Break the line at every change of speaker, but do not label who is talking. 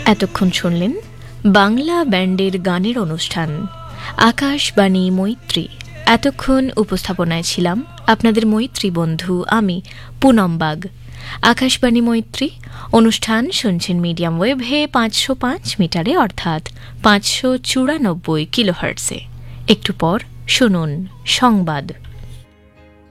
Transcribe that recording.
এতক্ষণ শুনলেন বাংলা ব্যান্ডের গানের অনুষ্ঠান আকাশবাণী মৈত্রী। এতক্ষণ উপস্থাপনায় ছিলাম আপনাদের মৈত্রী বন্ধু আমি পুনম বাগ। আকাশবাণী মৈত্রী অনুষ্ঠান শুনছেন মিডিয়াম ওয়েভে 505 মিটারে অর্থাৎ 594 কিলোহার্টজে। একটু পর শুনুন সংবাদ।